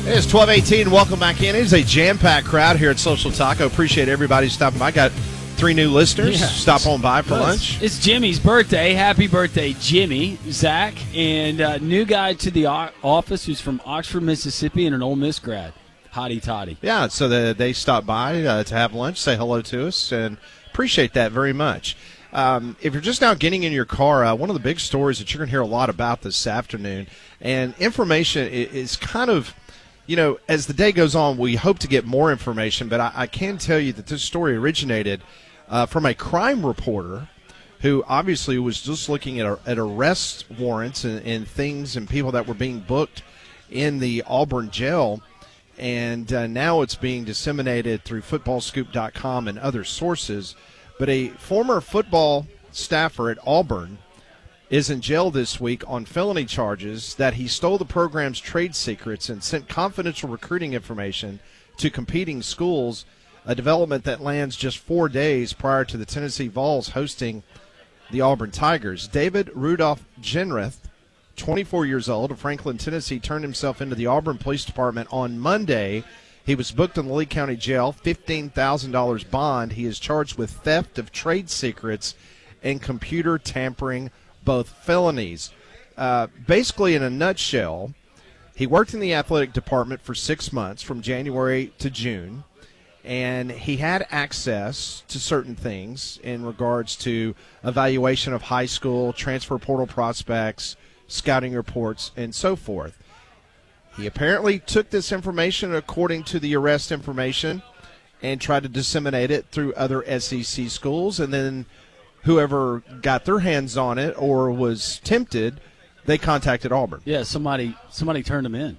It's 12:18. Welcome back in. It is a jam-packed crowd here at Social Taco. Appreciate everybody stopping by. Got 3 new listeners. Yeah. Stop on by for lunch. It's Jimmy's birthday. Happy birthday, Jimmy, Zach, and new guy to the office who's from Oxford, Mississippi, and an Ole Miss grad. Hotty toddy. Yeah, so they stopped by to have lunch, say hello to us, and appreciate that very much. If you're just now getting in your car, one of the big stories that you're going to hear a lot about this afternoon, and information is kind of, as the day goes on, we hope to get more information, but I can tell you that this story originated from a crime reporter who obviously was just looking at arrest warrants and things and people that were being booked in the Auburn jail, and now it's being disseminated through footballscoop.com and other sources. But a former football staffer at Auburn is in jail this week on felony charges that he stole the program's trade secrets and sent confidential recruiting information to competing schools, a development that lands just 4 days prior to the Tennessee Vols hosting the Auburn Tigers. David Rudolph Genreth, 24 years old, of Franklin, Tennessee, turned himself into the Auburn Police Department on Monday. He was booked in the Lee County Jail, $15,000 bond. He is charged with theft of trade secrets and computer tampering, both felonies. Basically, in a nutshell, he worked in the athletic department for 6 months from January to June, and he had access to certain things in regards to evaluation of high school, transfer portal prospects, scouting reports, and so forth. He apparently took this information according to the arrest information and tried to disseminate it through other SEC schools, and then whoever got their hands on it or was tempted, they contacted Auburn. Yeah, somebody turned him in,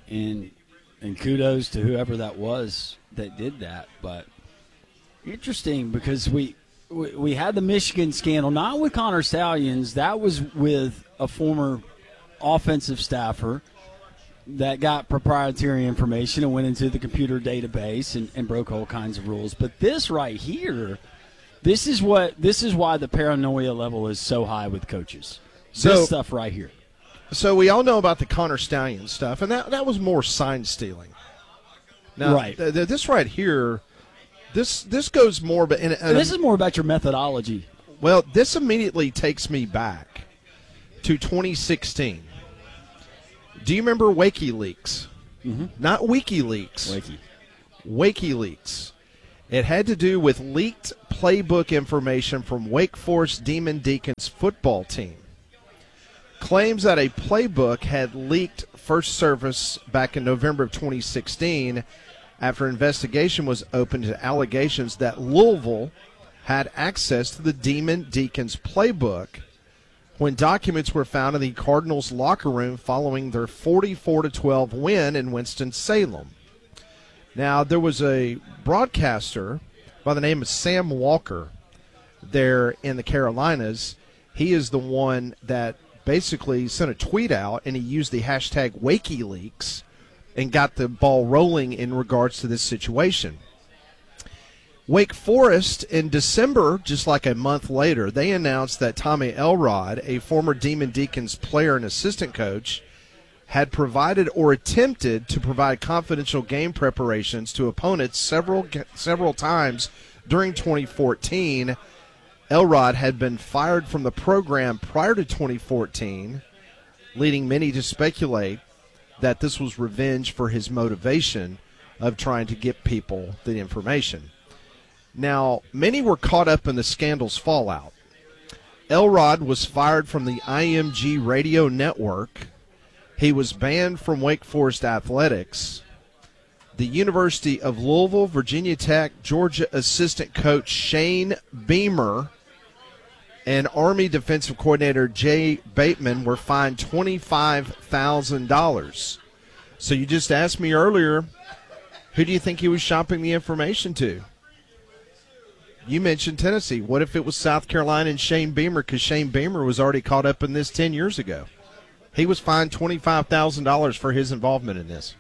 and kudos to whoever that was that did that. But interesting, because we had the Michigan scandal, not with Connor Stalions. That was with a former offensive staffer that got proprietary information and went into the computer database and broke all kinds of rules. But this right here, this is why the paranoia level is so high with coaches. This stuff right here. So we all know about the Connor Stalions stuff, and that was more sign stealing. Now, right. This right here, this goes more, but this is more about your methodology. Well, this immediately takes me back to 2016. Do you remember WikiLeaks? Mm-hmm. Not WikiLeaks. WikiLeaks. It had to do with leaked playbook information from Wake Forest Demon Deacons football team. Claims that a playbook had leaked first surfaced back in November of 2016 after investigation was opened to allegations that Louisville had access to the Demon Deacons playbook when documents were found in the Cardinals' locker room following their 44-12 win in Winston-Salem. Now, there was a broadcaster by the name of Sam Walker there in the Carolinas. He is the one that basically sent a tweet out, and he used the hashtag WikiLeaks and got the ball rolling in regards to this situation. Wake Forest, in December, just like a month later, they announced that Tommy Elrod, a former Demon Deacons player and assistant coach, had provided or attempted to provide confidential game preparations to opponents several times during 2014. Elrod had been fired from the program prior to 2014, leading many to speculate that this was revenge for his motivation of trying to get people the information. Now, many were caught up in the scandal's fallout. Elrod was fired from the IMG radio network. He was banned from Wake Forest athletics. The University of Louisville, Virginia Tech, Georgia assistant coach Shane Beamer and Army defensive coordinator Jay Bateman were fined $25,000. So you just asked me earlier, who do you think he was shopping the information to? You mentioned Tennessee. What if it was South Carolina and Shane Beamer, because Shane Beamer was already caught up in this 10 years ago? He was fined $25,000 for his involvement in this.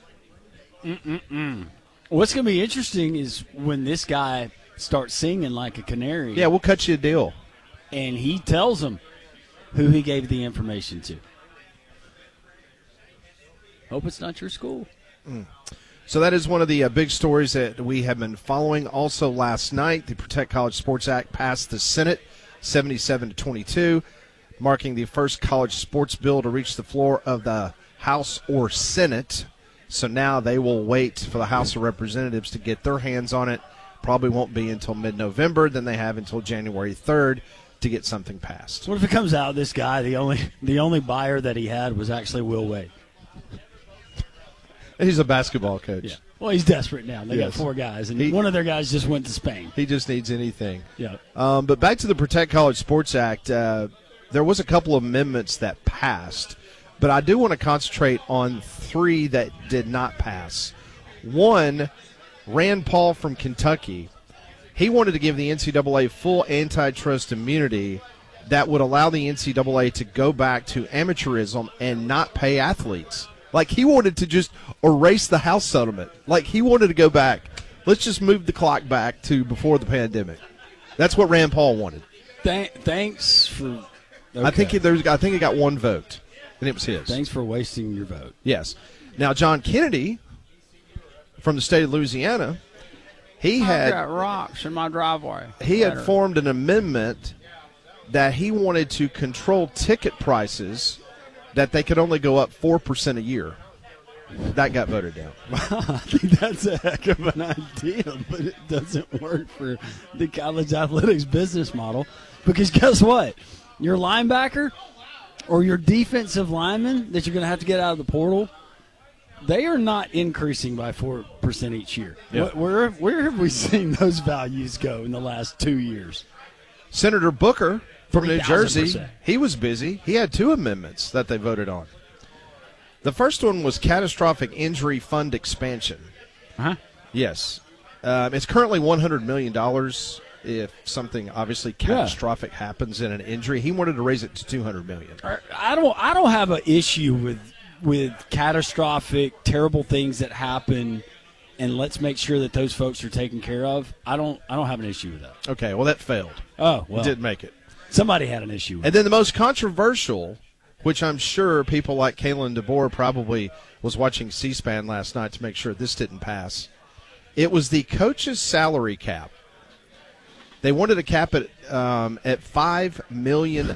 What's going to be interesting is when this guy starts singing like a canary. Yeah, we'll cut you a deal. And he tells them who he gave the information to. Hope it's not your school. So that is one of the big stories that we have been following. Also last night, the Protect College Sports Act passed the Senate 77-22, marking the first college sports bill to reach the floor of the House or Senate. So now they will wait for the House of Representatives to get their hands on it. Probably won't be until mid-November. Then they have until January 3rd to get something passed. What if it comes out this guy, the only buyer that he had was actually Will Wade? He's a basketball coach. Yeah. Well, he's desperate now. They got 4 guys, and one of their guys just went to Spain. He just needs anything. Yeah. But back to the Protect College Sports Act, there was a couple of amendments that passed, but I do want to concentrate on 3 that did not pass. One, Rand Paul from Kentucky, he wanted to give the NCAA full antitrust immunity that would allow the NCAA to go back to amateurism and not pay athletes. Like, he wanted to just erase the House settlement. Like, he wanted to go back. Let's just move the clock back to before the pandemic. That's what Rand Paul wanted. Thanks for. Okay. I think it got 1 vote, and it was his. Thanks for wasting your vote. Yes. Now, John Kennedy from the state of Louisiana, I got rocks in my driveway. He had formed an amendment that he wanted to control ticket prices, that they could only go up 4% a year. That got voted down. I think that's a heck of an idea, but it doesn't work for the college athletics business model, because guess what? Your linebacker or your defensive lineman that you're going to have to get out of the portal, they are not increasing by 4% each year. Yep. Where have we seen those values go in the last 2 years? Senator Booker from New Jersey, 3,000%. he was busy. He had 2 amendments that they voted on. The first one was catastrophic injury fund expansion. Uh-huh. Yes. It's currently $100 million if something obviously catastrophic happens in an injury. He wanted to raise it to $200 million. I don't have an issue with catastrophic, terrible things that happen, and let's make sure that those folks are taken care of. I don't have an issue with that. Okay, well, that failed. Oh, well. It didn't make it. Somebody had an issue with And then the most controversial, which I'm sure people like Kalen DeBoer probably was watching C-SPAN last night to make sure this didn't pass. It was the coach's salary cap. They wanted to cap it at $5 million.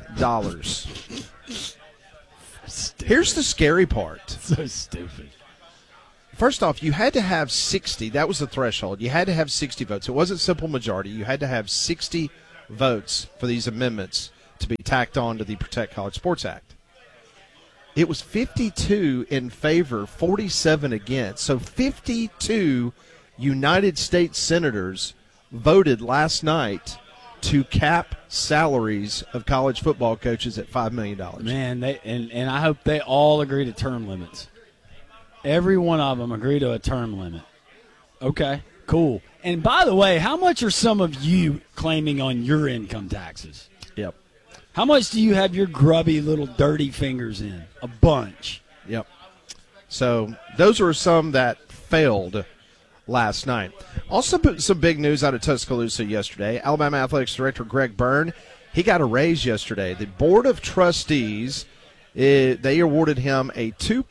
Here's the scary part. So stupid. First off, you had to have 60. That was the threshold. You had to have 60 votes. It wasn't simple majority. You had to have 60 votes for these amendments to be tacked on to the Protect College Sports Act. It was 52 in favor, 47 against. So 52 United States senators voted last night to cap salaries of college football coaches at $5 million. Man, and I hope they all agree to term limits. Every one of them agree to a term limit. Okay, cool. And by the way, how much are some of you claiming on your income taxes? Yep. How much do you have your grubby little dirty fingers in? A bunch. Yep. So those were some that failed last night. Also, some big news out of Tuscaloosa yesterday. Alabama Athletics Director Greg Byrne, he got a raise yesterday. The Board of Trustees, they awarded him a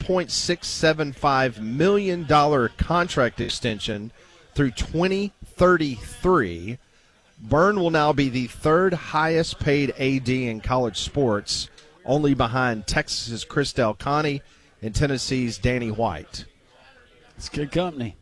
$2.675 million contract extension through 2033. Byrne will now be the 3rd highest paid AD in college sports, only behind Texas's Chris Del Conte and Tennessee's Danny White. It's good company.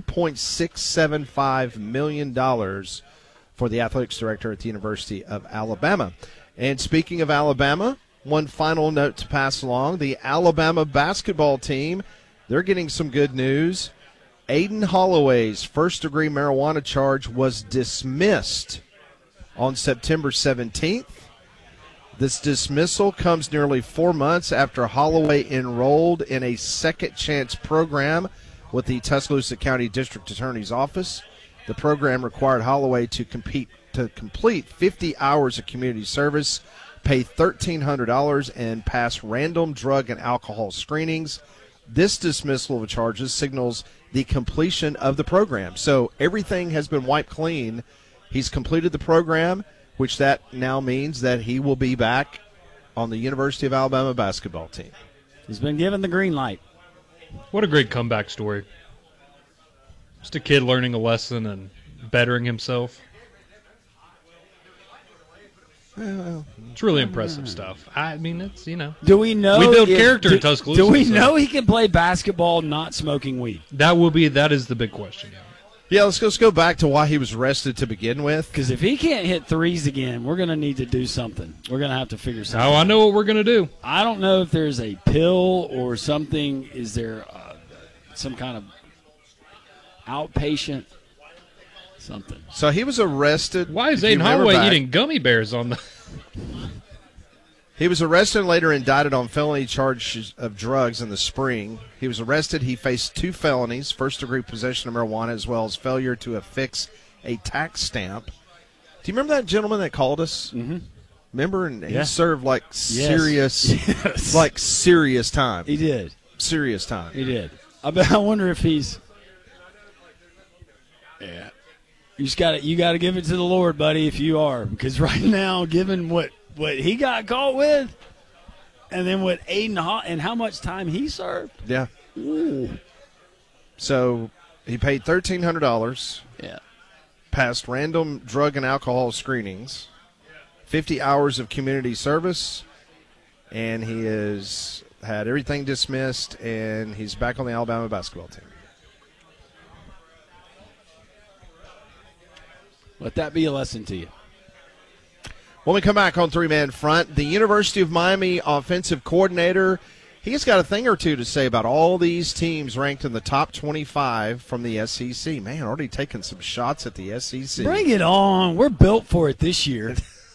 $2.675 million for the athletics director at the University of Alabama. And speaking of Alabama, one final note to pass along. The Alabama basketball team, they're getting some good news. Aiden Holloway's first-degree marijuana charge was dismissed on September 17th. This dismissal comes nearly 4 months after Holloway enrolled in a second chance program with the Tuscaloosa County District Attorney's Office. The program required Holloway to complete 50 hours of community service, pay $1,300, and pass random drug and alcohol screenings. This dismissal of charges signals the completion of the program. So everything has been wiped clean. He's completed the program, which that now means that he will be back on the University of Alabama basketball team. He's been given the green light. What a great comeback story. Just a kid learning a lesson and bettering himself. It's really impressive stuff. I mean, it's, Do we know? We build character in Tuscaloosa. Do we know he can play basketball not smoking weed? That is the big question, Yeah, let's go back to why he was arrested to begin with. Because if he can't hit threes again, we're going to need to do something. We're going to have to figure something out. I know what we're going to do. I don't know if there's a pill or something. Is there some kind of outpatient something? So he was arrested. Why is Aiden Holloway eating gummy bears on the... He was arrested and later indicted on felony charges of drugs in the spring. He was arrested. He faced 2 felonies, first-degree possession of marijuana, as well as failure to affix a tax stamp. Do you remember that gentleman that called us? Mm-hmm. Remember? And Yeah. he served serious, Yes. serious time. He did. Serious time. He did. I wonder if he's... Yeah. You got to give it to the Lord, buddy, if you are. Because right now, given what he got caught with, and then what Aiden and how much time he served. Yeah. Ooh. So he paid $1,300. Yeah. Passed random drug and alcohol screenings, 50 hours of community service, and he has had everything dismissed, and he's back on the Alabama basketball team. Let that be a lesson to you. When we come back on Three-Man Front, the University of Miami offensive coordinator, he's got a thing or two to say about all these teams ranked in the top 25 from the SEC. Man, already taking some shots at the SEC. Bring it on. We're built for it this year.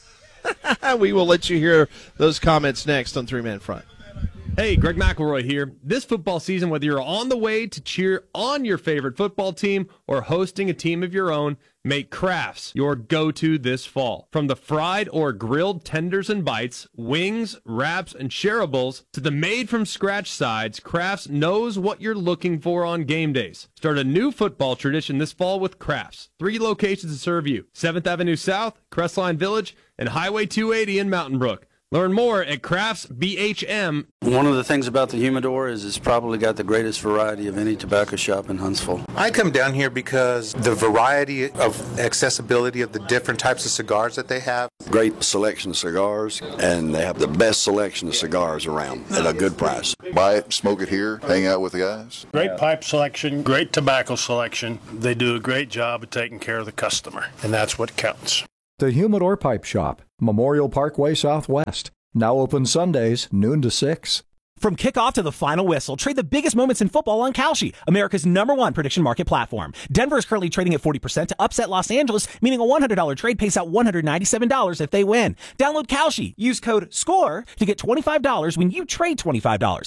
We will let you hear those comments next on Three-Man Front. Hey, Greg McElroy here. This football season, whether you're on the way to cheer on your favorite football team or hosting a team of your own, make Crafts your go-to this fall. From the fried or grilled tenders and bites, wings, wraps, and shareables, to the made-from-scratch sides, Crafts knows what you're looking for on game days. Start a new football tradition this fall with Crafts. 3 locations to serve you: 7th Avenue South, Crestline Village, and Highway 280 in Mountain Brook. Learn more at Crafts BHM. One of the things about the Humidor is it's probably got the greatest variety of any tobacco shop in Huntsville. I come down here because the variety of accessibility of the different types of cigars that they have. Great selection of cigars, and they have the best selection of cigars around at a good price. Buy it, smoke it here, hang out with the guys. Great pipe selection, great tobacco selection. They do a great job of taking care of the customer, and that's what counts. The Humidor Pipe Shop, Memorial Parkway Southwest. Now open Sundays, noon to 6. From kickoff to the final whistle, trade the biggest moments in football on Kalshi, America's #1 prediction market platform. Denver is currently trading at 40% to upset Los Angeles, meaning a $100 trade pays out $197 if they win. Download Kalshi. Use code SCORE to get $25 when you trade $25.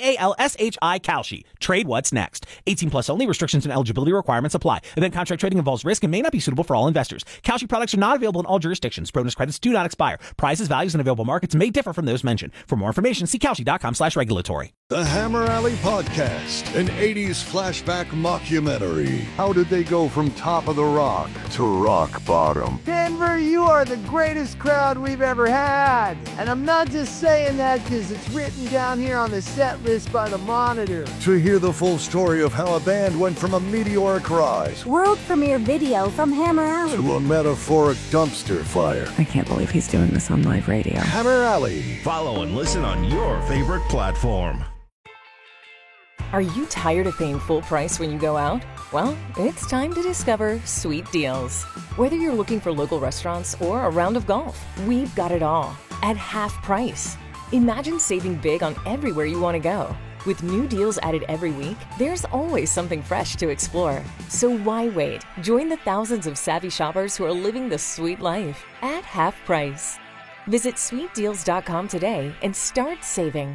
KALSHI Kalshi. Trade what's next. 18 plus only. Restrictions and eligibility requirements apply. Event contract trading involves risk and may not be suitable for all investors. Kalshi products are not available in all jurisdictions. Bonus credits do not expire. Prices, values, and available markets may differ from those mentioned. For more information, see Kalshi.com/regulatory. The Hammer Alley Podcast, an 80s flashback mockumentary. How did they go from top of the rock to rock bottom? Denver, you are the greatest crowd we've ever had. And I'm not just saying that because it's written down here on the set list by the Monitor. To hear the full story of how a band went from a meteoric rise, world premiere video from Hammer Alley, to a metaphoric dumpster fire. I can't believe he's doing this on live radio. Hammer Alley. Follow and listen on your favorite platform. Are you tired of paying full price when you go out? Well, it's time to discover Sweet Deals. Whether you're looking for local restaurants or a round of golf, we've got it all at half price. Imagine saving big on everywhere you want to go. With new deals added every week, there's always something fresh to explore. So why wait? Join the thousands of savvy shoppers who are living the sweet life at half price. Visit sweetdeals.com today and start saving.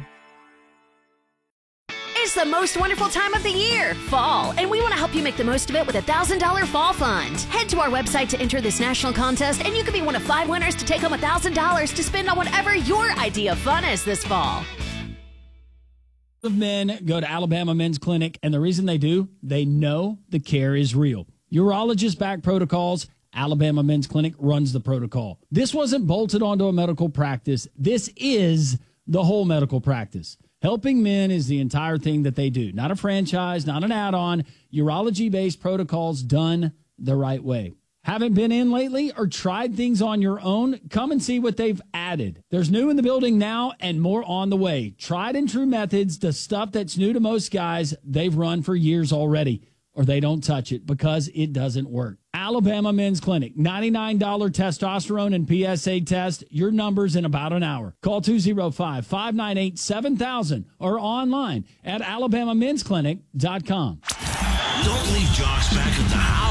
It's the most wonderful time of the year, fall, and we want to help you make the most of it with a $1,000 fall fund. Head to our website to enter this national contest, and you could be one of 5 winners to take home $1,000 to spend on whatever your idea of fun is this fall. Of men go to Alabama Men's Clinic, and the reason they do, they know the care is real. Urologist back protocols, Alabama Men's Clinic runs the protocol. This wasn't bolted onto a medical practice. This is the whole medical practice. Helping Men is the entire thing that they do. Not a franchise, not an add-on. Urology-based protocols done the right way. Haven't been in lately or tried things on your own? Come and see what they've added. There's new in the building now and more on the way. Tried and true methods, the stuff that's new to most guys, they've run for years already, or they don't touch it because it doesn't work. Alabama Men's Clinic, $99 testosterone and PSA test. Your numbers in about an hour. Call 205-598-7000 or online at alabamamensclinic.com. Don't leave Josh back at the house.